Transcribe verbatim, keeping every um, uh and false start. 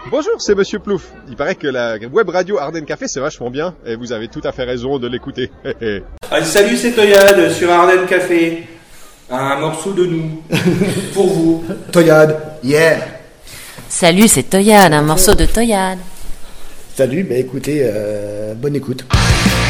Bonjour, c'est Monsieur Plouf. Il paraît que la web radio Ardennes Café, c'est vachement bien, et vous avez tout à fait raison de l'écouter. Ah, salut, c'est Toyad sur Ardennes Café. Un morceau de nous, pour vous. Toyad, yeah. Salut, c'est Toyad, un morceau de Toyad. Salut, bah écoutez, euh, bonne écoute.